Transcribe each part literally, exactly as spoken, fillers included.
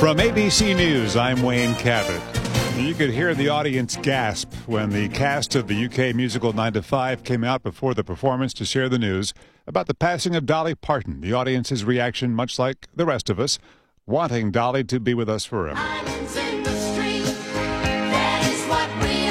From A B C News, I'm Wayne Cabot. You could hear the audience gasp when the cast of the U K musical nine to five came out before the performance to share the news about the passing of Dolly Parton. The audience's reaction, much like the rest of us, wanting Dolly to be with us forever. Islands in the street, that is what we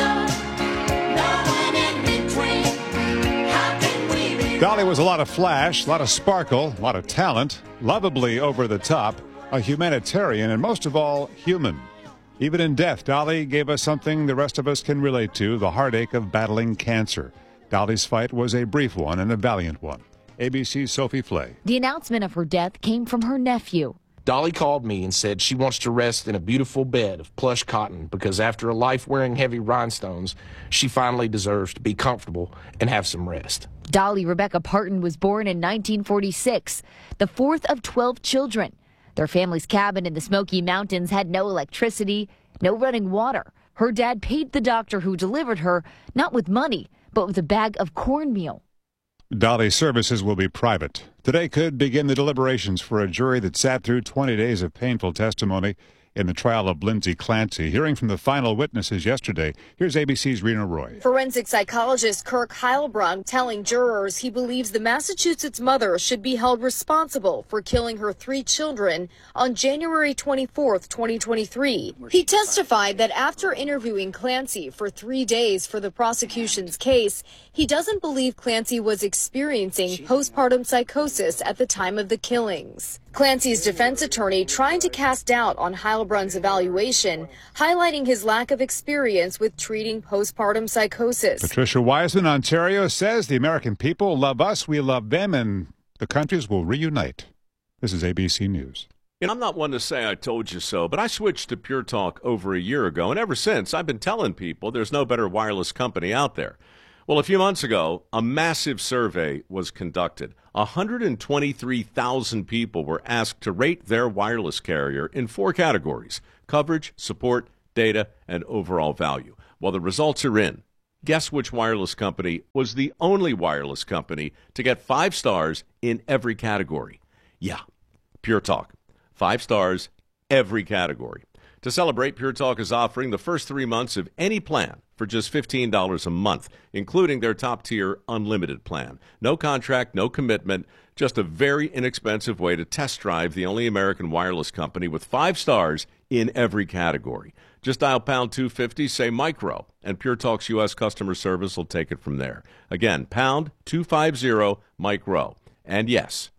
are. No one in between. How can we be? Dolly was a lot of flash, a lot of sparkle, a lot of talent, lovably over the top, a humanitarian, and most of all, human. Even in death, Dolly gave us something the rest of us can relate to, the heartache of battling cancer. Dolly's fight was a brief one and a valiant one. A B C's Sophie Flay. The announcement of her death came from her nephew. Dolly called me and said she wants to rest in a beautiful bed of plush cotton because after a life wearing heavy rhinestones, she finally deserves to be comfortable and have some rest. Dolly Rebecca Parton was born in nineteen forty-six, the fourth of twelve children. Their family's cabin in the Smoky Mountains had no electricity, no running water. Her dad paid the doctor who delivered her, not with money, but with a bag of cornmeal. Dolly's services will be private. Today could begin the deliberations for a jury that sat through twenty days of painful testimony in the trial of Lindsay Clancy. Hearing from the final witnesses yesterday, here's A B C's Rena Roy. Forensic psychologist Kirk Heilbronn telling jurors he believes the Massachusetts mother should be held responsible for killing her three children on January twenty-fourth, twenty twenty-three. He testified that after interviewing Clancy for three days for the prosecution's case, he doesn't believe Clancy was experiencing postpartum psychosis at the time of the killings. Clancy's defense attorney trying to cast doubt on Heilbronn's evaluation, highlighting his lack of experience with treating postpartum psychosis. Patricia Wiseman, Ontario, says the American people love us, we love them, and the countries will reunite. This is A B C News. And I'm not one to say I told you so, but I switched to Pure Talk over a year ago, and ever since I've been telling people there's no better wireless company out there. Well, a few months ago, a massive survey was conducted. one hundred twenty-three thousand people were asked to rate their wireless carrier in four categories: coverage, support, data, and overall value. Well, the results are in. Guess which wireless company was the only wireless company to get five stars in every category? Yeah, Pure Talk. Five stars, every category. To celebrate, Pure Talk is offering the first three months of any plan for just fifteen dollars a month, including their top-tier unlimited plan. No contract, no commitment, just a very inexpensive way to test drive the only American wireless company with five stars in every category. Just dial pound two fifty, say micro, and Pure Talk's U S customer service will take it from there. Again, pound two fifty, micro. And yes,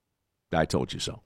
I told you so.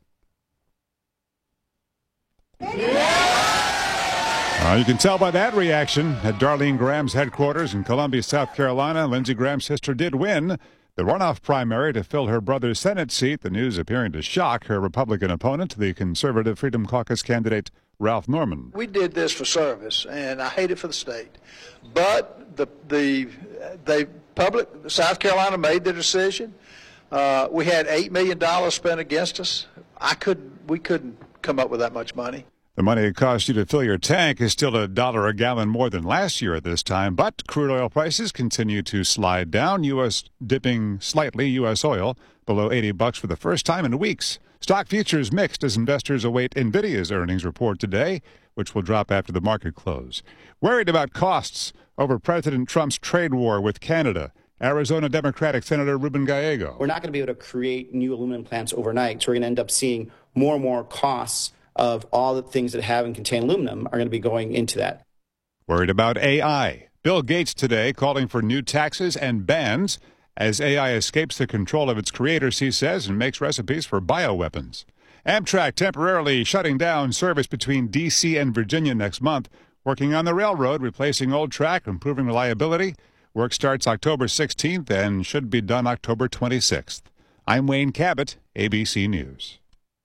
Uh, you can tell by that reaction at Darlene Graham's headquarters in Columbia, South Carolina. Lindsey Graham's sister did win the runoff primary to fill her brother's Senate seat, the news appearing to shock her Republican opponent, the conservative Freedom Caucus candidate Ralph Norman. We did this for service, and I hate it for the state. But the the they public South Carolina made the decision. Uh, we had eight million dollars spent against us. I couldn't. We couldn't come up with that much money. The money it cost you to fill your tank is still a dollar a gallon more than last year at this time, but crude oil prices continue to slide down. U S dipping slightly, U S oil below eighty bucks for the first time in weeks. Stock futures mixed as investors await NVIDIA's earnings report today, which will drop after the market close. Worried about costs over President Trump's trade war with Canada. Arizona Democratic Senator Ruben Gallego. We're not going to be able to create new aluminum plants overnight, so we're going to end up seeing more and more costs of all the things that have and contain aluminum are going to be going into that. Worried about A I. Bill Gates today calling for new taxes and bans as A I escapes the control of its creators, he says, and makes recipes for bioweapons. Amtrak temporarily shutting down service between D C and Virginia next month, working on the railroad, replacing old track, improving reliability. Work starts October sixteenth and should be done October twenty-sixth. I'm Wayne Cabot, A B C News.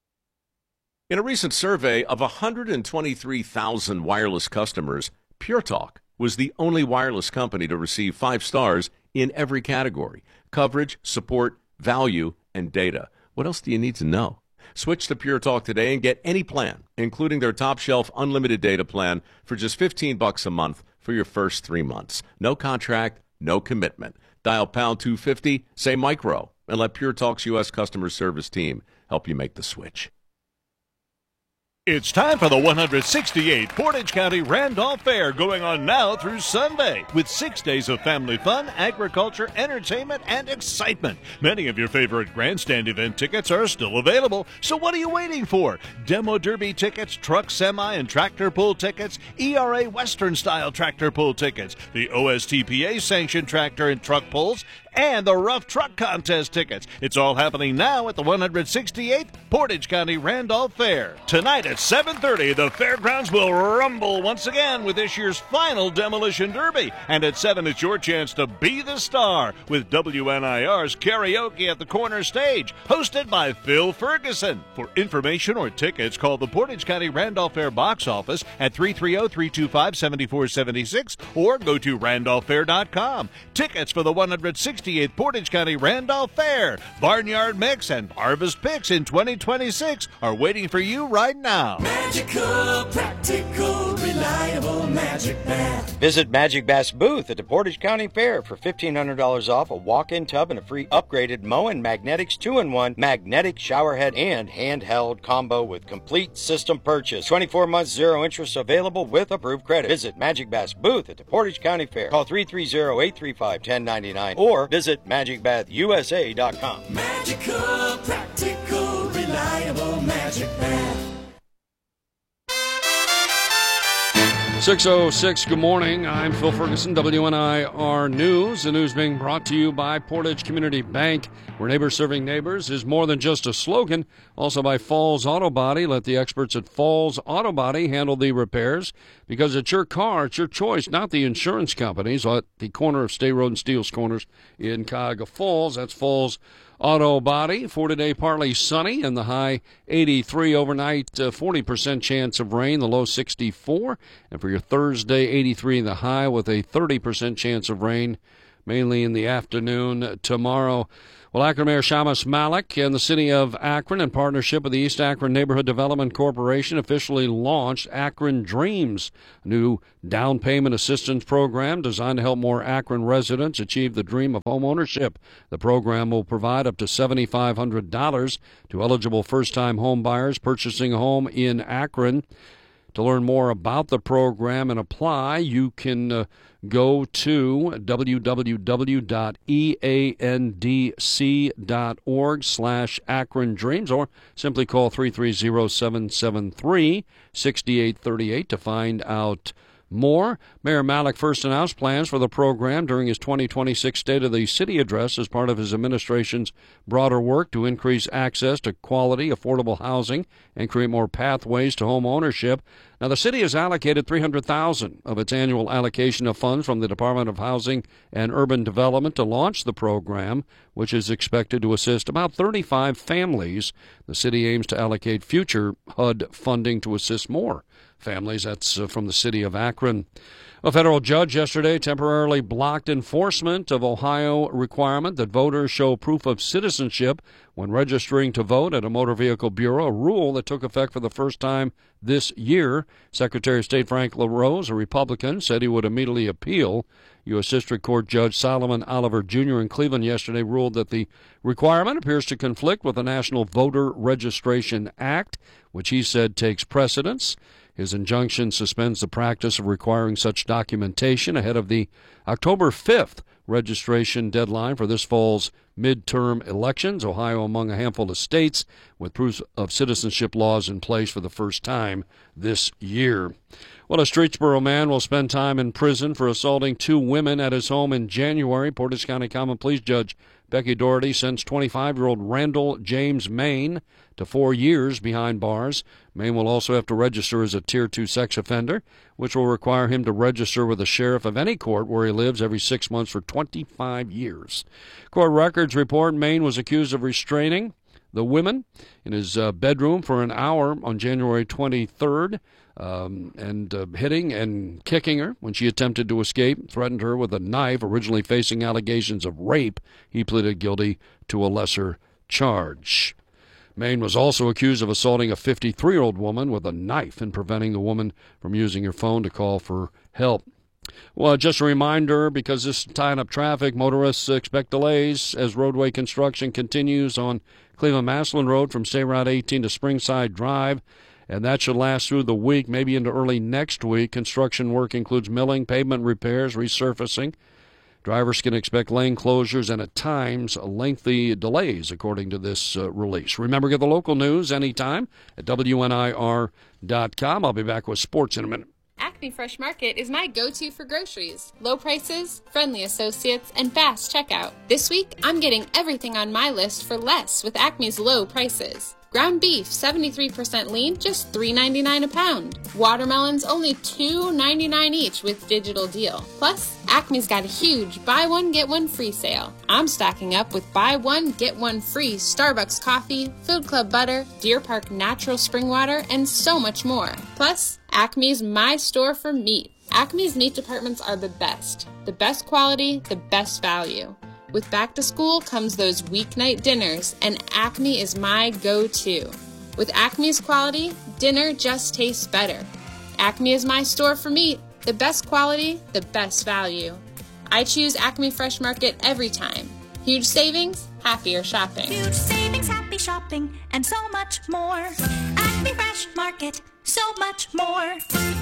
In a recent survey of one hundred twenty-three thousand wireless customers, Pure Talk was the only wireless company to receive five stars in every category: coverage, support, value, and data. What else do you need to know? Switch to Pure Talk today and get any plan, including their top-shelf unlimited data plan, for just fifteen bucks a month for your first three months. No contract, no commitment. Dial pound two fifty, say micro, and let Pure Talk's U S customer service team help you make the switch. It's time for the one hundred sixty-eighth Portage County Randolph Fair, going on now through Sunday, with six days of family fun, agriculture, entertainment, and excitement. Many of your favorite grandstand event tickets are still available, so what are you waiting for? Demo Derby tickets, truck, semi, and tractor pull tickets, E R A Western-style tractor pull tickets, the O S T P A-sanctioned tractor and truck pulls, and the Rough Truck Contest tickets. It's all happening now at the one hundred sixty-eighth Portage County Randolph Fair. Tonight at seven thirty, the fairgrounds will rumble once again with this year's final Demolition Derby. And at seven, it's your chance to be the star with W N I R's Karaoke at the Corner Stage, hosted by Phil Ferguson. For information or tickets, call the Portage County Randolph Fair box office at three three zero, three two five, seven four seven six or go to randolph fair dot com. Tickets for the one hundred sixty-eighth Portage County Randolph Fair, Barnyard Mix, and Harvest Picks in twenty twenty-six are waiting for you right now. Magical, practical, reliable Magic Bath. Visit Magic Bath's booth at the Portage County Fair for fifteen hundred dollars off a walk-in tub and a free upgraded Moen Magnetics two in one magnetic showerhead and handheld combo with complete system purchase. twenty-four months zero interest available with approved credit. Visit Magic Bath's booth at the Portage County Fair. Call three three zero, eight three five, one zero nine nine or visit magic bath u s a dot com. Magical, practical, reliable Magic Bath. six oh six, good morning. I'm Phil Ferguson, W N I R News. The news being brought to you by Portage Community Bank, where neighbors serving neighbors is more than just a slogan. Also by Falls Auto Body. Let the experts at Falls Auto Body handle the repairs, because it's your car, it's your choice, not the insurance companies. At the corner of State Road and Steeles Corners in Cuyahoga Falls, that's Falls Auto Body. For today, partly sunny and the high eighty-three overnight, uh, forty percent chance of rain, the low sixty-four. And for your Thursday, eighty-three in the high with a thirty percent chance of rain, mainly in the afternoon tomorrow. Well, Akron Mayor Shamus Malik and the city of Akron, in partnership with the East Akron Neighborhood Development Corporation, officially launched Akron Dreams, a new down payment assistance program designed to help more Akron residents achieve the dream of home ownership. The program will provide up to seven thousand five hundred dollars to eligible first-time home buyers purchasing a home in Akron. To learn more about the program and apply, you can uh, go to w w w dot e a n d c dot org slash Akron Dreams or simply call three three zero, seven seven three, six eight three eight to find out more. Mayor Malik first announced plans for the program during his twenty twenty-six State of the City address as part of his administration's broader work to increase access to quality, affordable housing and create more pathways to home ownership. Now, the city has allocated three hundred thousand dollars of its annual allocation of funds from the Department of Housing and Urban Development to launch the program, which is expected to assist about thirty-five families. The city aims to allocate future H U D funding to assist more families. That's uh, from the city of Akron. A federal judge yesterday temporarily blocked enforcement of Ohio requirement that voters show proof of citizenship when registering to vote at a motor vehicle bureau, a rule that took effect for the first time this year. Secretary of State Frank LaRose, a Republican, said he would immediately appeal. U S District Court Judge Solomon Oliver Junior in Cleveland yesterday ruled that the requirement appears to conflict with the National Voter Registration Act, which he said takes precedence. His injunction suspends the practice of requiring such documentation ahead of the October fifth registration deadline for this fall's midterm elections. Ohio among a handful of states with proof of citizenship laws in place for the first time this year. Well, a Streetsboro man will spend time in prison for assaulting two women at his home in January. Portage County Common Pleas Judge Becky Doherty sentenced twenty-five-year-old Randall James Main to four years behind bars. Main will also have to register as a Tier two sex offender, which will require him to register with the sheriff of any court where he lives every six months for twenty-five years. Court records report Main was accused of restraining the women in his uh, bedroom for an hour on January twenty-third. Um, and uh, hitting and kicking her when she attempted to escape, threatened her with a knife, originally facing allegations of rape. He pleaded guilty to a lesser charge. Main was also accused of assaulting a fifty-three-year-old woman with a knife and preventing the woman from using her phone to call for help. Well, just a reminder, because this is tying up traffic, motorists expect delays as roadway construction continues on Cleveland-Massillon Road from State Route eighteen to Springside Drive. and that should last through the week, maybe into early next week. Construction work includes milling, pavement repairs, resurfacing. Drivers can expect lane closures and, at times, lengthy delays, according to this uh, release. Remember, get the local news anytime at W N I R dot com. I'll be back with sports in a minute. Acme Fresh Market is my go-to for groceries. Low prices, friendly associates, and fast checkout. This week, I'm getting everything on my list for less with Acme's low prices. Ground beef, seventy-three percent lean, just three ninety-nine a pound. Watermelons, only two ninety-nine each with digital deal. Plus, Acme's got a huge buy one, get one free sale. I'm stocking up with buy one, get one free Starbucks coffee, Food Club butter, Deer Park natural spring water, and so much more. Plus, Acme's my store for meat. Acme's meat departments are the best. The best quality, the best value. With back to school comes those weeknight dinners, and Acme is my go-to. With Acme's quality, dinner just tastes better. Acme is my store for meat. The best quality, the best value. I choose Acme Fresh Market every time. Huge savings, happier shopping. Huge savings, happy shopping, and so much more. Acme Fresh Market, so much more.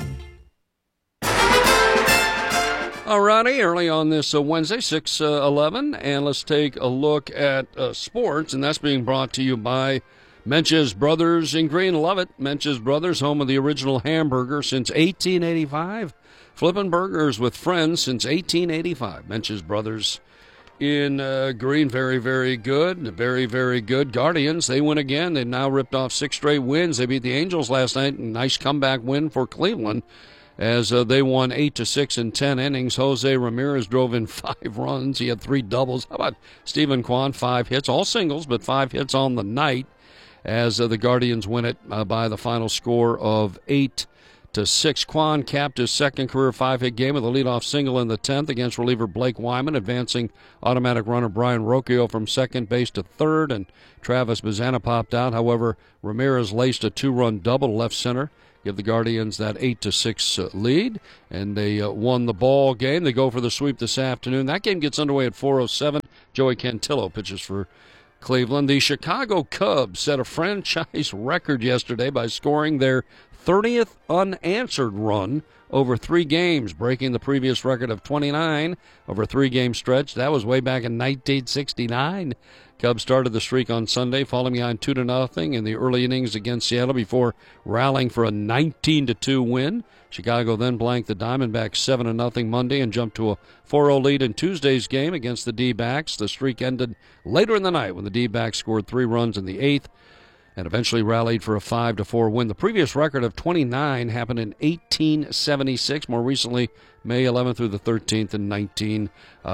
Alrighty, early on this uh, Wednesday, six eleven, and let's take a look at uh, sports, and that's being brought to you by Mench's Brothers in Green. Love it. Mench's Brothers, home of the original hamburger since eighteen eighty-five. Flipping burgers with friends since eighteen eighty-five. Mench's Brothers in uh, Green, very, very good. Very, very good. Guardians, they win again. They've now ripped off six straight wins. They beat the Angels last night. Nice comeback win for Cleveland, as uh, they won eight to six in ten innings. Jose Ramirez drove in five runs. He had three doubles. How about Stephen Kwan? Five hits, all singles, but five hits on the night, as uh, the Guardians win it uh, by the final score of eight to six. Kwan capped his second career five-hit game with a leadoff single in the tenth against reliever Blake Wyman, advancing automatic runner Brian Rocchio from second base to third, and Travis Bazzana popped out. However, Ramirez laced a two-run double to left center, give the Guardians that eight to six uh, lead, and they uh, won the ball game. They go for the sweep this afternoon. That game gets underway at four oh seven. Joey Cantillo pitches for Cleveland. The Chicago Cubs set a franchise record yesterday by scoring their thirtieth unanswered run over three games, breaking the previous record of twenty-nine over a three-game stretch. That was way back in nineteen sixty-nine. Cubs started the streak on Sunday, falling behind two to nothing in the early innings against Seattle before rallying for a nineteen to two win. Chicago then blanked the Diamondbacks seven to nothing Monday and jumped to a four oh lead in Tuesday's game against the D-backs. The streak ended later in the night when the D-backs scored three runs in the eighth and eventually rallied for a five to four win. The previous record of twenty-nine happened in eighteen seventy-six, more recently May eleventh through the thirteenth in nineteen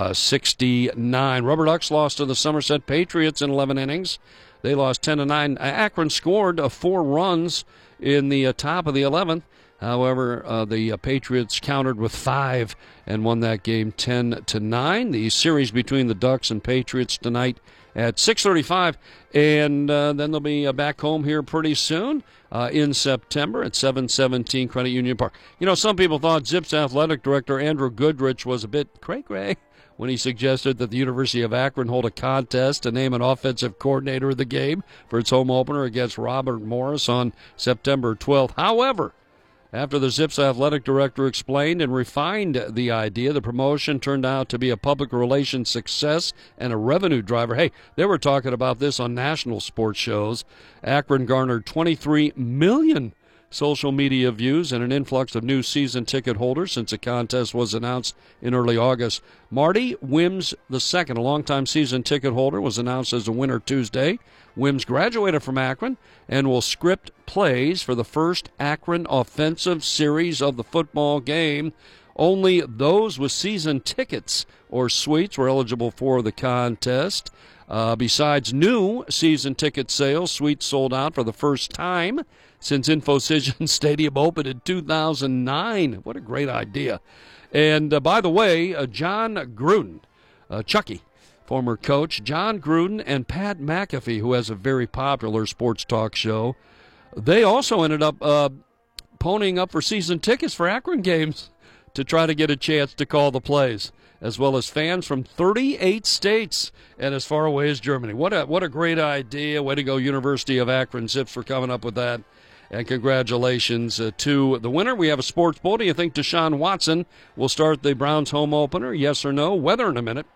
sixty-nine. Rubber Ducks lost to the Somerset Patriots in eleven innings. They lost ten to nine. Akron scored uh, four runs in the uh, top of the eleventh. However, uh, the uh, Patriots countered with five and won that game ten to nine. The series between the Ducks and Patriots tonight at six thirty-five, and uh, then they'll be uh, back home here pretty soon uh, in September at seven seventeen Credit Union Park. You know, some people thought Zips athletic director Andrew Goodrich was a bit cray-cray when he suggested that the University of Akron hold a contest to name an offensive coordinator of the game for its home opener against Robert Morris on September twelfth. However, after the Zips athletic director explained and refined the idea, the promotion turned out to be a public relations success and a revenue driver. Hey, they were talking about this on national sports shows. Akron garnered twenty-three million social media views and an influx of new season ticket holders since the contest was announced in early August. Marty Wims the second, a longtime season ticket holder, was announced as a winner Tuesday. Wims graduated from Akron and will script plays for the first Akron offensive series of the football game. Only those with season tickets or suites were eligible for the contest. Uh, besides new season ticket sales, suites sold out for the first time since InfoCision Stadium opened in two thousand nine. What a great idea. And uh, by the way, uh, John Gruden, uh, Chucky, former coach, John Gruden and Pat McAfee, who has a very popular sports talk show, they also ended up uh, ponying up for season tickets for Akron games to try to get a chance to call the plays, as well as fans from thirty-eight states and as far away as Germany. What a what a great idea. Way to go, University of Akron Zips, for coming up with that. And congratulations uh, to the winner. We have a sports bull. Do you think Deshaun Watson will start the Browns home opener? Yes or no? Weather in a minute.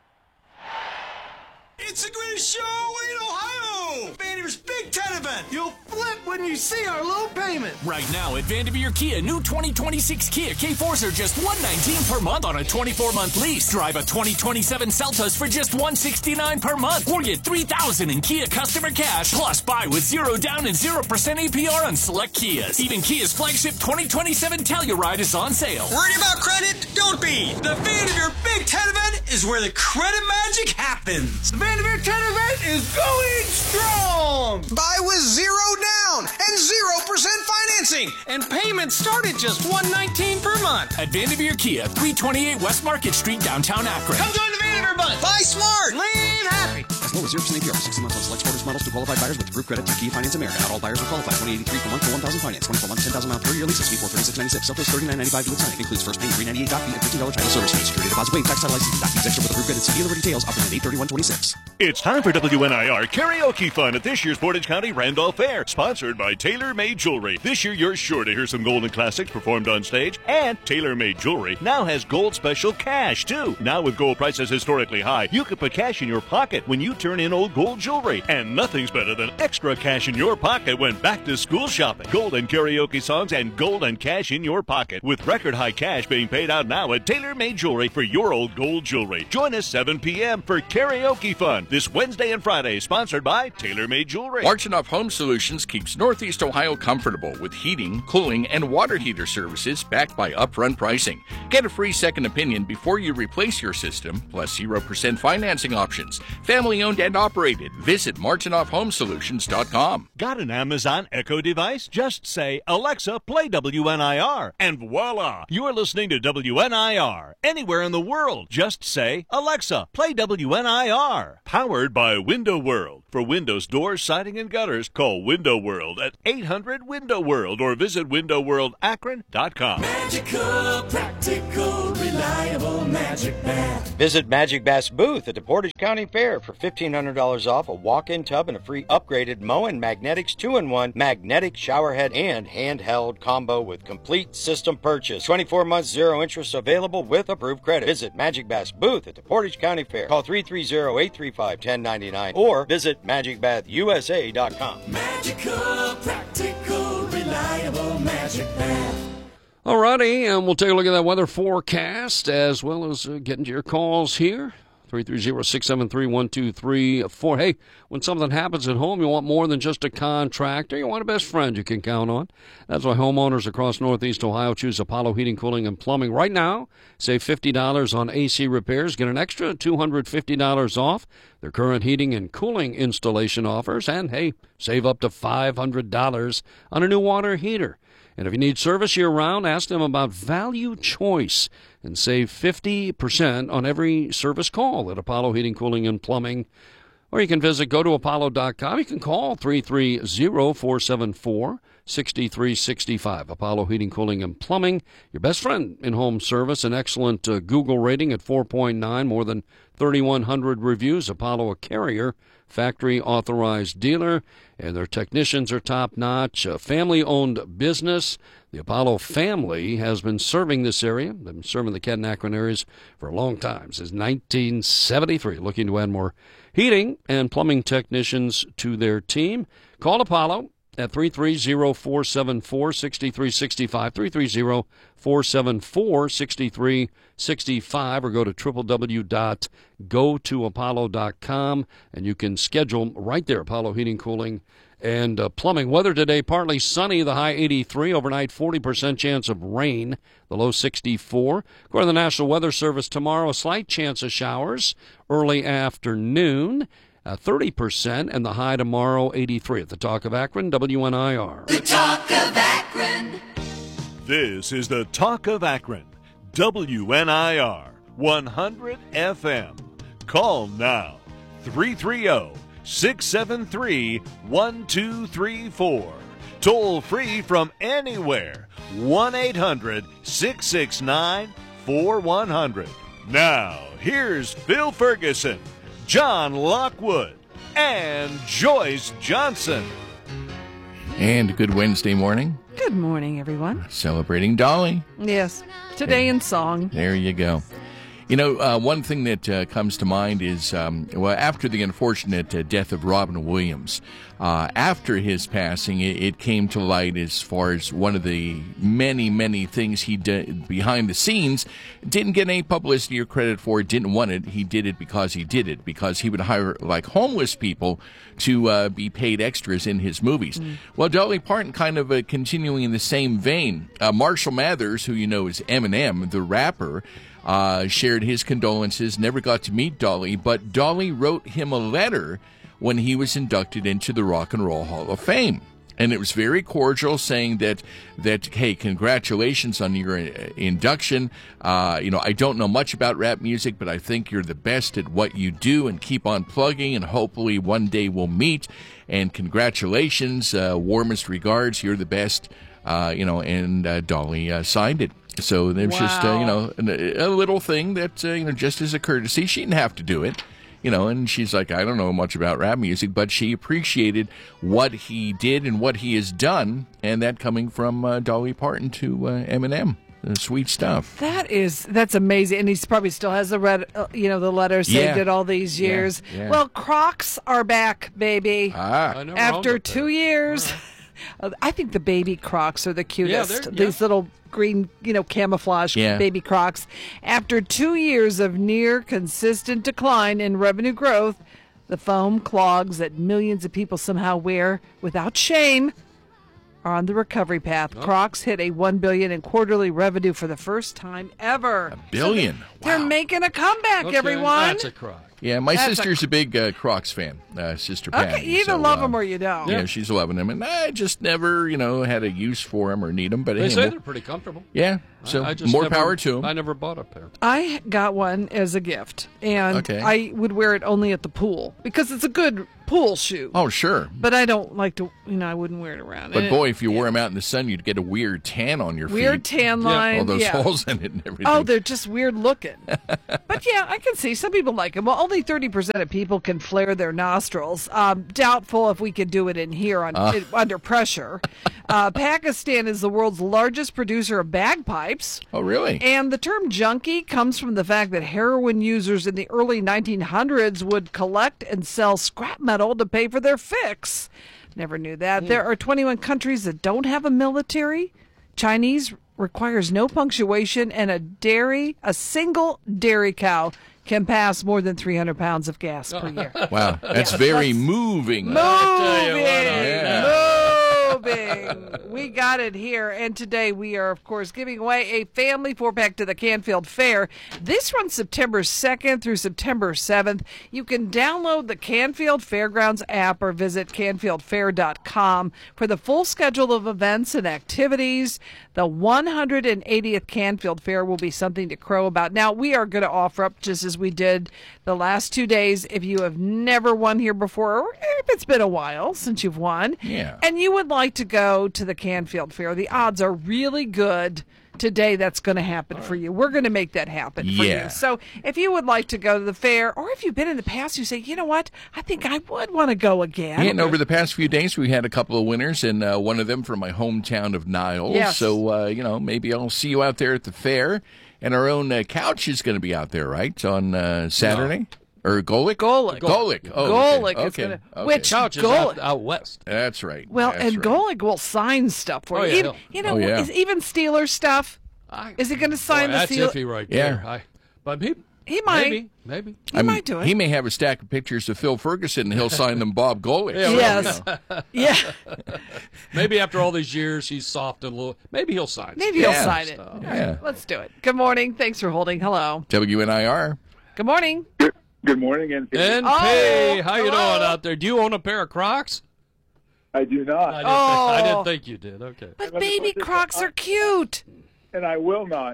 It's the greatest show in Ohio! Vanderveer's Big Ten event. You'll flip when you see our low payment. Right now at Vanderveer Kia, new twenty twenty-six Kia K fours are just one hundred nineteen dollars per month on a twenty-four month lease. Drive a twenty twenty-seven Seltos for just one hundred sixty-nine dollars per month. Or get three thousand dollars in Kia customer cash. Plus buy with zero down and zero percent A P R on select Kias. Even Kia's flagship twenty twenty-seven Telluride is on sale. Worried about credit? Don't be. The Vanderveer Big Ten event is where the credit magic happens. The Vanderveer ten event is going strong. Buy with zero down and zero percent financing. And payments start at just one hundred nineteen dollars per month. At Vanderveer Kia, three twenty-eight West Market Street, downtown Akron. Come join the Vanderveer Bunch. Buy smart. Live happy. As low as zero percent A P R for sixty months on select sporters models to qualified buyers with approved credit through Kia Finance America. Not all buyers will qualify. twenty eighty-three per month for one thousand finance. twenty-four months, ten thousand mile per year leases. Fee for thirty-six ninety-six. Seltos thirty-nine ninety-five due at sign. Includes first payment three ninety-eight doc fee and fifteen dollars title service fee. Security deposit waived. Tax title license. Doc fees extra with approved credit. See dealer details. Offering at eight thirty-one twenty-six. It's time for W N I R Karaoke Fun at this year's Portage County Randolph Fair, sponsored by Tailor Made Jewelry. This year, you're sure to hear some golden classics performed on stage, and Tailor Made Jewelry now has gold special cash, too. Now with gold prices historically high, you can put cash in your pocket when you turn in old gold jewelry, and nothing's better than extra cash in your pocket when back to school shopping. Golden karaoke songs and golden cash in your pocket, with record high cash being paid out now at Tailor Made Jewelry for your old gold jewelry. Join us seven p.m. for Karaoke Fun this Wednesday and Friday, sponsored by Tailor Made Jewelry. Marchenoff Home Solutions keeps Northeast Ohio comfortable with heating, cooling, and water heater services backed by upfront pricing. Get a free second opinion before you replace your system, plus zero percent financing options. Family owned and operated. Visit Marchenoff Home Solutions dot com. Got an Amazon Echo device? Just say, Alexa, play W N I R, and voila, you're listening to W N I R. Anywhere in the world, just say, Alexa, play W N I R. Powered by Window World. For windows, doors, siding, and gutters, call Window World at eight hundred window world or visit window world akron dot com. Magical, practical, reliable Magic Bath. Visit Magic Bath's booth at the Portage County Fair for fifteen hundred dollars off a walk-in tub and a free upgraded Moen Magnetics two in one magnetic showerhead and handheld combo with complete system purchase. twenty-four months, zero interest available with approved credit. Visit Magic Bath's booth at the Portage County Fair. Call three three zero, eight three five, one zero nine nine or visit magic bath u s a dot com. Magical, practical, reliable Magic Bath. Alrighty, and we'll take a look at that weather forecast as well as uh, getting to your calls here. three three zero, six seven three, one two three four. Hey, when something happens at home, you want more than just a contractor. You want a best friend you can count on. That's why homeowners across Northeast Ohio choose Apollo Heating, Cooling, and Plumbing. Right now, save fifty dollars on A C repairs. Get an extra two hundred fifty dollars off their current heating and cooling installation offers. And, hey, save up to five hundred dollars on a new water heater. And if you need service year-round, ask them about Value Choice and save fifty percent on every service call at Apollo Heating, Cooling, and Plumbing. Or you can visit go to apollo dot com. You can call three three zero, four seven four, six three six five. Apollo Heating, Cooling, and Plumbing, your best friend in home service. An excellent uh, Google rating at four point nine, more than thirty-one hundred reviews. Apollo, a carrier, factory authorized dealer, and their technicians are top-notch. A family-owned business. The Apollo family has been serving this area. They've been serving the Kent and Akron areas for a long time, since nineteen seventy-three, looking to add more heating and plumbing technicians to their team. Call Apollo at three three zero, four seven four, six three six five, three three zero, four seven four, six three six five, or go to w w w dot go to apollo dot com, and you can schedule right there, Apollo Heating, Cooling, and uh, Plumbing. Weather today, partly sunny, the high eighty-three. Overnight, forty percent chance of rain, the low sixty-four. According to the National Weather Service, tomorrow, a slight chance of showers early afternoon, uh, thirty percent, and the high tomorrow, eighty-three. At the Talk of Akron, W N I R. The Talk of Akron. This is the Talk of Akron, W N I R, one hundred F M. Call now, three three zero, six seven three, one two three four. Toll free from anywhere, one eight hundred, six six nine, four one zero zero. Now, here's Phil Ferguson, John Lockwood, and Joyce Johnson. And good Wednesday morning. Good morning, everyone. Celebrating Dolly. Yes, today in song. There you go. You know, uh, one thing that uh, comes to mind is, um, well, after the unfortunate uh, death of Robin Williams, uh, after his passing, it, it came to light as far as one of the many, many things he did behind the scenes, didn't get any publicity or credit for, didn't want it. He did it because he did it, because he would hire, like, homeless people to uh, be paid extras in his movies. Mm. Well, Dolly Parton kind of uh, continuing in the same vein. Uh, Marshall Mathers, who you know is Eminem, the rapper, Uh, shared his condolences, never got to meet Dolly, but Dolly wrote him a letter when he was inducted into the Rock and Roll Hall of Fame. And it was very cordial, saying that, that hey, congratulations on your uh, induction. Uh, you know, I don't know much about rap music, but I think you're the best at what you do, and keep on plugging, and hopefully one day we'll meet. And congratulations, uh, warmest regards, you're the best. Uh, you know, and uh, Dolly uh, signed it. So there's wow. just, uh, you know, a, a little thing that, uh, you know, just as a courtesy, she didn't have to do it, you know, and she's like, I don't know much about rap music, but she appreciated what he did and what he has done, and that coming from uh, Dolly Parton to uh, Eminem. Uh, sweet stuff. That is, that's amazing. And he probably still has the red, uh, you know, the letter saved yeah. it all these years. Yeah, yeah. Well, Crocs are back, baby. Ah. After two years. Right. I think the baby Crocs are the cutest. Yeah, These yeah. little green, you know, camouflage yeah. baby Crocs. After two years of near consistent decline in revenue growth, the foam clogs that millions of people somehow wear without shame are on the recovery path. Oh. Crocs hit a one billion dollars in quarterly revenue for the first time ever. A billion. So they're, they're making a comeback, Okay, everyone. That's a Croc. Yeah, my That's sister's a, a big uh, Crocs fan, uh, Sister Patty. Okay, you either so, love uh, them or you don't. Yeah, she's loving them, and I just never, you know, had a use for them or need them. But They hey, say more- they're pretty comfortable. yeah, so I, I just more never, power to them. I never bought a pair. I got one as a gift, and Okay. I would wear it only at the pool because it's a good pool shoe. Oh, sure. But I don't like to, you know, I wouldn't wear it around. But And boy, it- if you wore them out in the sun, you'd get a weird tan on your weird feet. tan line, All those yeah. holes in it and everything. Oh, they're just weird looking. But yeah, I can see some people like them. Well, only thirty percent of people can flare their nostrils. Um, doubtful if we could do it in here on, Uh. in, under pressure. Uh, Pakistan is the world's largest producer of bagpipes. Oh, really? And the term junkie comes from the fact that heroin users in the early nineteen hundreds would collect and sell scrap metal to pay for their fix. Never knew that. Mm. There are twenty-one countries that don't have a military. Chinese requires no punctuation, and a dairy, a single dairy cow can pass more than three hundred pounds of gas per year. Wow, that's Yeah. very Let's- moving. Moving. Yeah. Moving. We got it here. And today we are, of course, giving away a family four-pack to the Canfield Fair. This runs September second through September seventh. You can download the Canfield Fairgrounds app or visit canfield fair dot com for the full schedule of events and activities. The one hundred eightieth Canfield Fair will be something to crow about. Now, we are going to offer up, just as we did the last two days, if you have never won here before, or if it's been a while since you've won, Yeah. and you would like to go to the Canfield Fair, the odds are really good today that's going to happen for you. We're going to make that happen for Yeah. you. So if you would like to go to the fair, or if you've been in the past, you say, you know what, I think I would want to go again. Yeah, and over the past few days, we had a couple of winners, and uh, one of them from my hometown of Niles. Yes. So, uh, you know, maybe I'll see you out there at the fair. And our own uh, couch is going to be out there, right, on uh, Saturday? Or Golick? Golick. Golick. Oh, Golick okay. is okay. gonna- okay. which Couch is Golick- out, out west. That's right. Well, That's and right. Golick will sign stuff for Oh, you. yeah, Even, he'll- you know, Oh, yeah. is even Steelers stuff. I, Is he going to sign boy, the that's Steelers? iffy right Yeah. there. I, but he, He might. Maybe. Maybe. He I mean, might do it. He may have a stack of pictures of Phil Ferguson, and he'll sign them Bob Golick. Yeah, Yes. Yeah. Maybe after all these years, he's soft and a little. Maybe he'll sign. Maybe some he'll sign stuff. it. All Yeah. right, let's do it. Good morning. Thanks for holding. Hello. W N I R. Good morning. Good morning, N P. N P, Oh, how you hello. doing out there? Do you own a pair of Crocs? I do I not, didn't, Oh. think, I didn't think you did. Okay. But baby Crocs are cute. and I will not.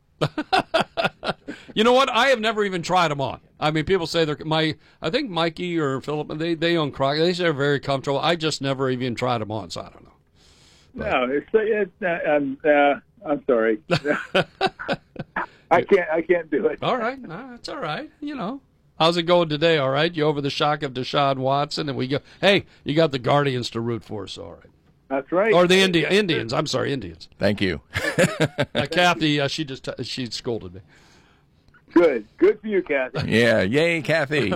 You know what? I have never even tried them on. I mean, people say they're my. I think Mikey or Philip, they they own Crocs. They say they're very comfortable. I just never even tried them on, so I don't know. No, it's, it's uh, I'm uh, I'm sorry. I can't I can't do it. All right, no, that's all right. You know, how's it going today? All right, you over the shock of Deshaun Watson, and we go. Hey, you got the Guardians to root for, so all right. That's right. Or the Indi- Indians. I'm sorry, Indians. Thank you. uh, Kathy, uh, she just uh, she scolded me. Good. Good for you, Kathy. Yeah. Yay, Kathy.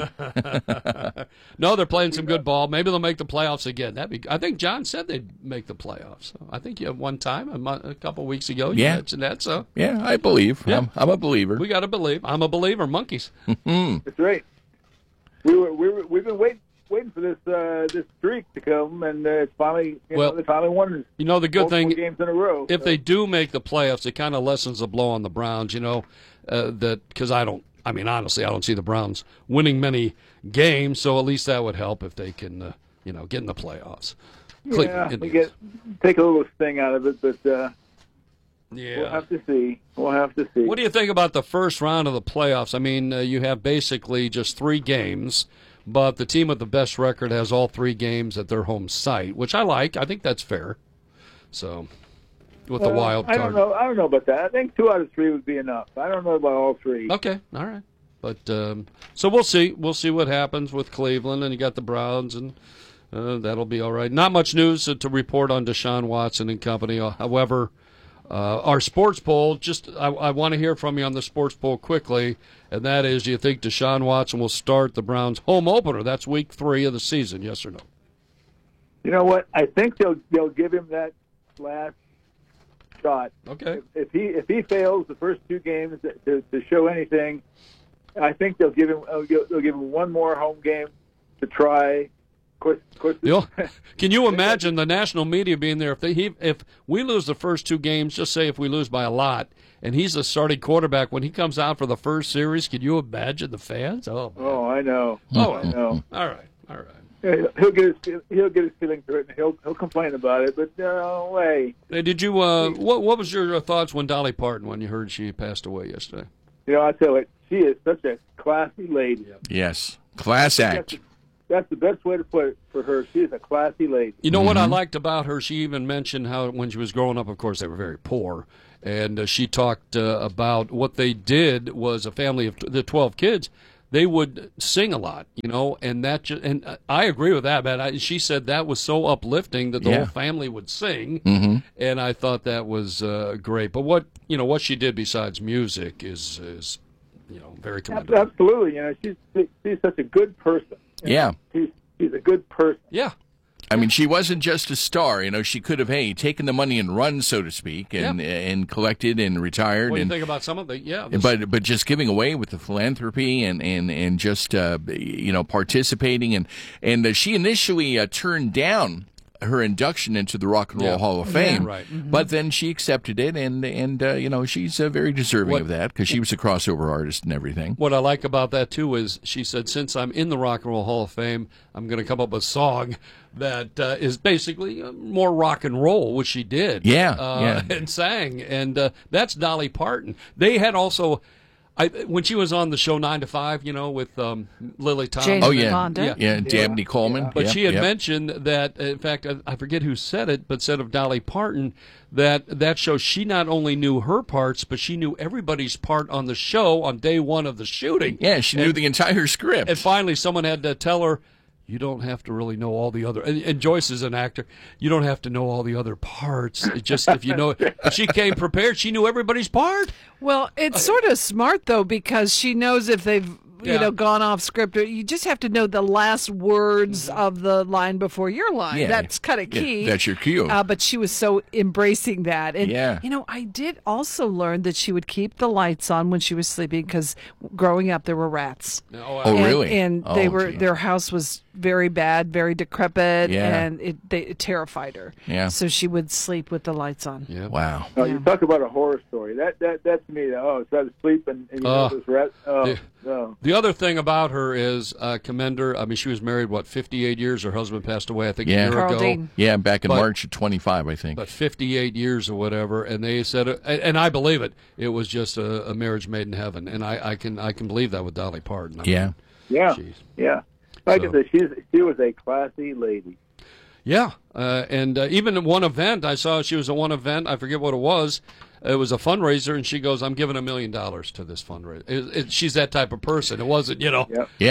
No, they're playing some good ball. Maybe they'll make the playoffs again. That'd be. I think John said they'd make the playoffs. I think you have one time a, month, a couple weeks ago. You Yeah. mentioned that. So Yeah, I believe. Yeah. I'm, I'm a believer. we got to believe. I'm a believer. Monkeys. That's right. We were we were we've been waiting waiting for this uh, this streak to come, and uh, it's finally you Well, know, they finally won. You know the good multiple thing. games in a row. If so. they do make the playoffs, it kind of lessens the blow on the Browns. You know uh, that because I don't. I mean, honestly, I don't see the Browns winning many games, so at least that would help if they can, uh, you know, get in the playoffs. yeah, Cleveland we Indians. get take a little sting out of it, but uh, Yeah. we'll have to see. We'll have to see. What do you think about the first round of the playoffs? I mean, uh, you have basically just three games, but the team with the best record has all three games at their home site, which I like. I think that's fair. So, with the Uh, wild I card. don't know. I don't know about that. I think two out of three would be enough. I don't know about all three. Okay, all right. But um, so we'll see. We'll see what happens with Cleveland, and you got the Browns, and uh, that'll be all right. Not much news to, to report on Deshaun Watson and company. Uh, However, uh, our sports poll, just I, I want to hear from you on the sports poll quickly, and that is, do you think Deshaun Watson will start the Browns' home opener? That's week three of the season, yes or no? You know what? I think they'll they'll give him that last shot. Okay. If, if he if he fails the first two games to, to show anything, I think they'll give him uh, they'll give him one more home game to try. Of course, of course, You know, can you imagine the national media being there if they he, if we lose the first two games? Just say if we lose by a lot, and he's the starting quarterback when he comes out for the first series. Can you imagine the fans? Oh, Oh, I know. Oh, I know. all right, all right. Yeah, He'll get his he'll get his feelings hurt, and he'll he'll complain about it. But no way. Hey, did you? Uh, what What was your uh, thoughts when Dolly Parton when you heard she passed away yesterday? You know, I tell you, she is such a classy lady. Yes. Class act. That's the best way to put it for her. She is a classy lady. You know what I liked about her? She even mentioned how when she was growing up, of course, they were very poor. And uh, she talked uh, about what they did was a family of t- the twelve kids. They would sing a lot, you know, and that ju- and uh, I agree with that, man. I, she said that was so uplifting that the Yeah. whole family would sing, Mhm. and I thought that was uh, great. But what you know, what she did besides music is is you know very commendable. Absolutely. You know, she's she's such a good person. You Yeah. know, She's she's a good person. Yeah. I mean, she wasn't just a star. You know, she could have, hey, taken the money and run, so to speak, and and collected and retired. What do you and, think about some of the yeah? this- But but just giving away with the philanthropy and and and just uh, you know participating and and uh, she initially uh, turned down her induction into the Rock and Roll Yeah. Hall of Yeah. Fame, Right. Mhm. but then she accepted it, and and uh, you know she's uh, very deserving What- of that because she was a crossover artist and everything. What I like about that too is she said, since I'm in the Rock and Roll Hall of Fame, I'm going to come up with a song that uh, is basically uh, more rock and roll, which she did. Yeah, uh, yeah. and sang, and uh, that's Dolly Parton. They had also. I, when she was on the show Nine to Five, you know, with um, Lily Tomlin. Jane Oh, yeah. Fonda. Yeah, and Dabney Coleman. But Yep, she had yep. mentioned that, in fact, I, I forget who said it, but said of Dolly Parton that that show, she not only knew her parts, but she knew everybody's part on the show on day one of the shooting. Yeah, she knew And- the entire script. And finally, someone had to tell her, you don't have to really know all the other. And, and Joyce is an actor. You don't have to know all the other parts. It just if you know, if she came prepared, she knew everybody's part. Well, it's sort of smart though because she knows if they've you Yeah. know gone off script. You just have to know the last words of the line before your line. Yeah. That's kind of Yeah, key. that's your cue. Uh, but she was so embracing that, and Yeah. you know, I did also learn that she would keep the lights on when she was sleeping because growing up there were rats. Oh, Oh, And- really? And they Oh, were gee. their house was very bad, very decrepit, Yeah. and it, they, it terrified her. Yeah. So she would sleep with the lights on. Yeah. Wow. Oh, you talk about a horror story. That that that's me. Oh, try to sleep and, and you Uh, know this rat. Oh, the- no. The other thing about her is uh, commend her. I mean, she was married what fifty-eight years. Her husband passed away, I think, Yeah. a year Carl ago. Dean. Yeah, back in But- March of twenty-five, I think. But fifty-eight years or whatever, and they said, and, and I believe it. It was just a, a marriage made in heaven, and I, I can I can believe that with Dolly Parton. I mean, Yeah. Yeah, Jeez. yeah. Like So- I said, she's she was a classy lady. Yeah, uh, and uh, even at one event, I saw she was at one event. I forget what it was. It was a fundraiser, and she goes, "I'm giving a million dollars to this fundraiser." It, it, she's that type of person. It wasn't, you know. Yep. Yeah.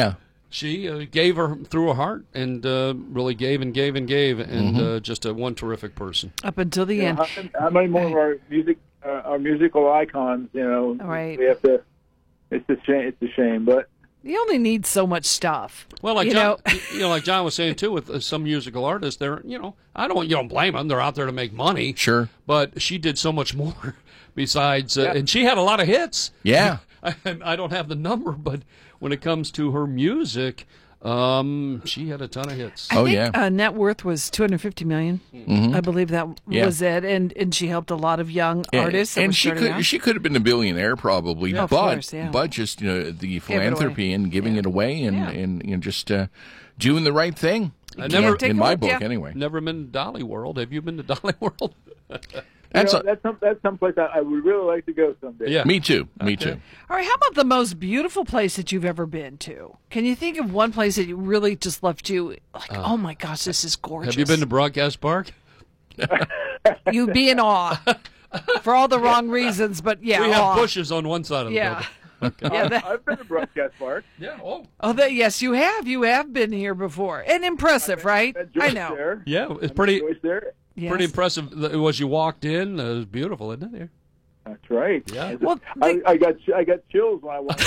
She uh, gave her through her heart and uh, really gave and gave and gave, and Mhm. uh, just a one terrific person. Up until the You know, end. how, how many more of our music, uh, our musical icons? You know, Right. we have to. It's a shame. It's a shame, but You only need so much stuff. Well, like you John, know, you know, like John was saying too, with uh, some musical artists, they're, you know, I don't, you don't blame them. They're out there to make money. Sure. But she did so much more besides, uh, Yeah. and she had a lot of hits. Yeah. I, I don't have the number, but when it comes to her music, um, she had a ton of hits. I think, uh, net worth was two hundred fifty million. Mhm. I believe that Yeah. was it, and and she helped a lot of young And- artists. that and were she starting could out. she could have been a billionaire probably, Yeah, of but course, yeah. but just you know the away. philanthropy and giving it away and Yeah. and you know just uh, doing the right thing. I never, in my book anyway. Never been to Dolly World. Have you been to Dolly World? That's you know, a- that's some that's someplace I, I would really like to go someday. Yeah. Me too. Me Okay. too. All right, how about the most beautiful place that you've ever been to? Can you think of one place that you really just left you like, Uh, oh my gosh, this is gorgeous? Have you been to Broadcast Park? You'd be in awe for all the wrong reasons, but yeah, we have awe. bushes on one side of the Yeah. building. Yeah, that- I've been to Broadcast Park. Yeah. Oh. Oh, that, yes, you have. You have been here before, and impressive, right? I know. There. Yeah, it's pretty Joyce there. Yes. pretty impressive. It was you walked in. Uh, it was beautiful, isn't it? Here. That's right. Yeah. Well, I, I got I got chills when I walked.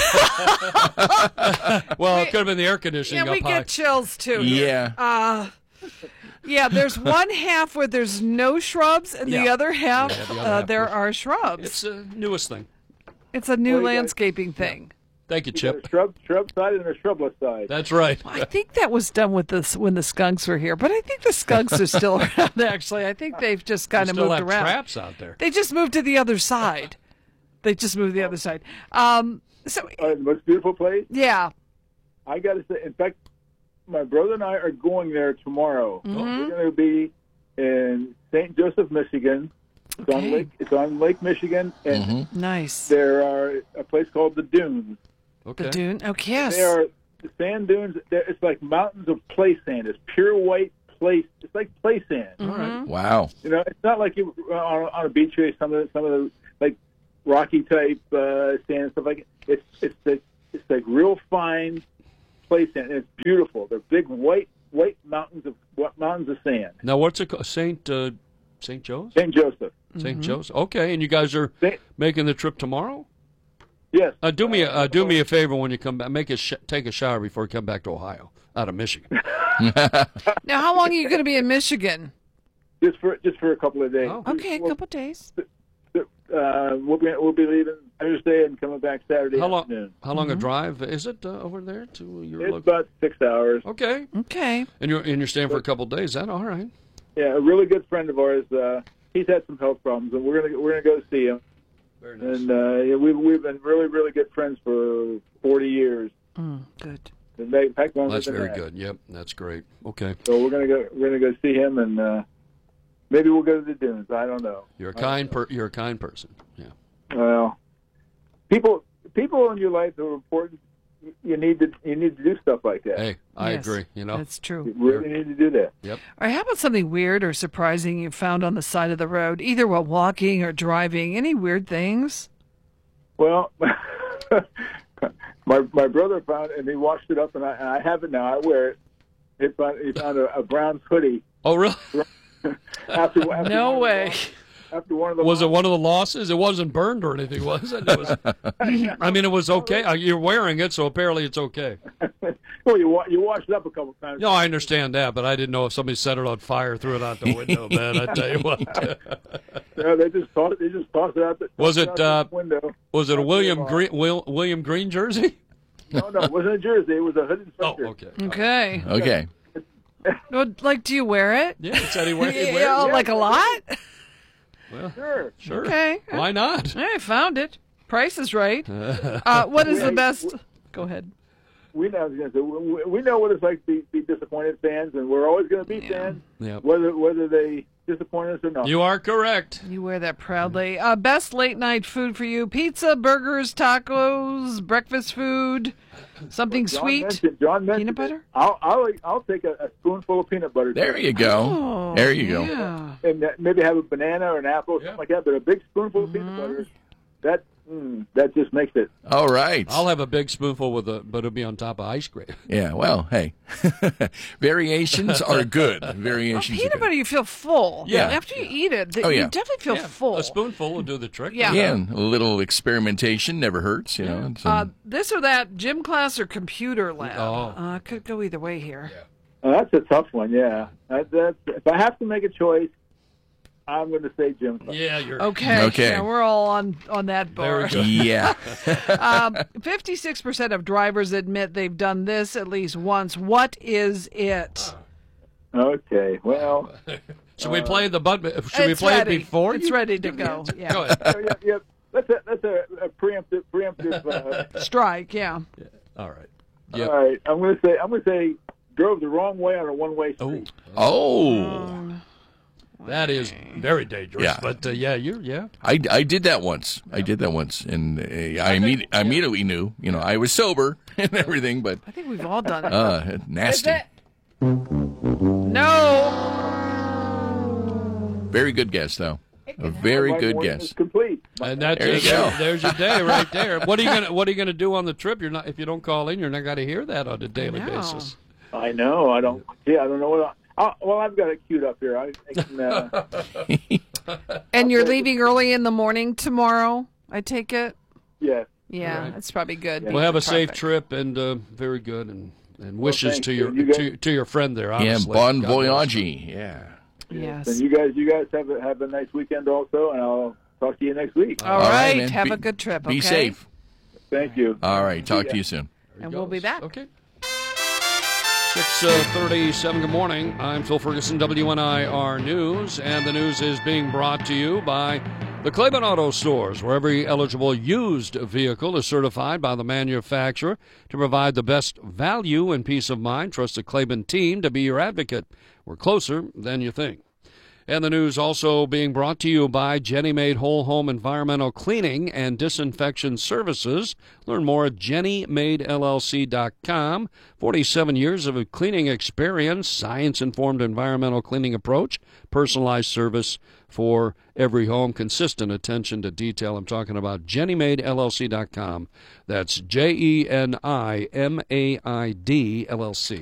Well, it could have been the air conditioning Yeah, we up high. get chills too. Yeah. Uh, yeah, there's one half where there's no shrubs, and the Yeah. other half, Yeah, the other uh, half there was- are shrubs. It's the newest thing. It's a new Well, you got- landscaping thing. Thank you, You got Chip. a shrub shrub side and a shrubless side. That's right. I think that was done with this when the skunks were here, but I think the skunks are still around. Actually, I think they've just kind of still moved have around. traps out there. They just moved to the other side. They just moved to the other side. Um, so Uh, the most beautiful place. yeah, I got to say, in fact, my brother and I are going there tomorrow. Mhm. We're going to be in Saint Joseph, Michigan. It's on Okay. Lake. It's on Lake Michigan, and Mhm. nice. there are a place called the Dunes. Okay. The dune. Okay, yes. They are the sand dunes. They're, it's like mountains of play sand. It's pure white play. It's like play sand. Mm-hmm. All right. Wow. You know, it's not like you uh, on, on a beach where some of the, some of the like rocky type uh, sand and stuff like it. It's it's like it's like real fine play sand. And it's beautiful. They're big white white mountains of what mountains of sand. Now, what's it called? Saint uh, Saint Joe's? Saint Joseph. Saint Joe's. Okay, and you guys are Saint- making the trip tomorrow? Yes. Uh, do me a, uh, do me a favor when you come back. Make a sh- take a shower before you come back to Ohio, out of Michigan. Now, how long are you going to be in Michigan? Just for just for a couple of days. Oh. Okay, a We'll, couple days. uh, we'll be we'll be leaving Thursday and coming back Saturday How long? afternoon. How long a drive is it uh, over there to your? It's Local? about six hours. Okay, Okay. and you're and you're staying for a couple of days. That all right? Yeah, a really good friend of ours. Uh, he's had some health problems, and we're gonna we're gonna go see him. Very nice. And uh, yeah, we've we've been really really good friends for forty years. Mm, good. And they, in fact, longer That's than very that. good. Yep, that's great. Okay, So we're gonna go we're gonna go see him, and uh, maybe we'll go to the dunes. I don't know. you're a I kind per- you're a kind person. Yeah. Well, people people in your life who are important. You need to you need to do stuff like that. Hey, I Yes, agree. You know. That's true. You really need to do that. Yep. All right, how about something weird or surprising you found on the side of the road, either while walking or driving? Any weird things? Well, my my brother found and he washed it up, and I, and I have it now. I wear it. He found he found a, a brown hoodie. Oh, really? After, after No one of the way. long- after one of the Was it long- one of the losses? It wasn't burned or anything, was it? It was, I mean, it was okay. Uh, You're wearing it, so apparently it's okay. well, you wa- you washed it up a couple times. No, I understand that, but I didn't know if somebody set it on fire, threw it out the window, man. I tell you what. No, they just tossed they just tossed it out the, Was tossed it, out the uh, window. Was it a Out William the- Green, Will, William Green jersey? No, no, it wasn't a jersey. It was a hooded Oh, sweatshirt. okay. Okay. Okay. Well, like, do you wear it? Yeah, it said he wear, he Yeah, wear it. like a lot? Well, Sure. sure. Okay. Why not? I found it. Price is right. Uh, what is the best? Go ahead. We know we we know what it's like to be, be disappointed fans, and we're always going to be fans, Yep. whether whether they disappoint us or not. You are correct. You wear that proudly. Uh, best late night food for you: pizza, burgers, tacos, breakfast food, something John sweet. mentioned- John mentioned Peanut butter? it. I'll I'll I'll take a, a spoonful of peanut butter. There you go. Oh, There you go. Yeah. And that- maybe have a banana or an apple or Yeah. something like that. But a big spoonful of Mm-hmm. peanut butter, that mm, that just makes it. All right. I'll have a big spoonful with a, but it'll be on top of ice cream. Yeah, well, hey, variations are good. Variations Peanut are good. butter, you feel full. Yeah. After you eat it, th- Oh, you yeah. definitely feel Yeah, full. A spoonful will do the trick. Yeah. Yeah, and a little experimentation never hurts, you know. It's, Uh, um, this or that, gym class or computer lab. Oh. Uh, could go either way here. Oh, that's a tough one. Yeah, that, that's, if I have to make a choice, I'm going to say gym class. Yeah, you're Okay. Okay. Yeah, we're all on, on that bar. Very good. yeah. um, fifty-six percent of drivers admit they've done this at least once. What is it? Okay, well, Should we play the button? Should we It's play ready. it before? It's you ready to give me go. the- Yeah. Go ahead. oh, yeah, yeah, that's a that's a, a preemptive preemptive. Uh, Strike, yeah. All right. All right, I'm going to say I'm going to say drove the wrong way on a one way street. Oh. That is very dangerous. Yeah. But uh, yeah, you yeah. I, I did that once. I did that once, and uh, I, imme- I immediately knew. You know, I was sober and everything, but I think we've all done it. uh, nasty. No. Very good guess, though. A very My good morning guess. is complete. And that There you is- go. there's your day right there. What are you gonna What are you gonna do on the trip? You're not if you don't call in, you're not going to hear that on a daily No. basis. I know. I don't. Yeah, I don't know what. I, I, well, I've got it queued up here. I, I can. Uh, And you're leaving early in the morning tomorrow, I take it? yeah. Yeah, All right. that's probably good. We'll have a Beat the safe traffic. trip and uh, very good and, and wishes thank to you. your You guys- to, to your friend there. Yeah, Honestly, bon God bless voyage. her. Yeah. Yes. And you guys, you guys have a, have a nice weekend also, and I'll talk to you next week. All All right, right, man. have Be- a good trip, Be okay? safe. Thank you. All right. Talk to you soon. And we'll be back. Okay. six thirty-seven, good morning. I'm Phil Ferguson, W N I R News, and the news is being brought to you by the Claiborne Auto Stores, where every eligible used vehicle is certified by the manufacturer to provide the best value and peace of mind. Trust the Claiborne team to be your advocate. We're closer than you think. And the news also being brought to you by Jenny Made Whole Home Environmental Cleaning and Disinfection Services. Learn more at jenny made l l c dot com. forty-seven years of cleaning experience, science-informed environmental cleaning approach, personalized service for every home, consistent attention to detail. I'm talking about jenny made l l c dot com. That's J E N I M A I D L L C.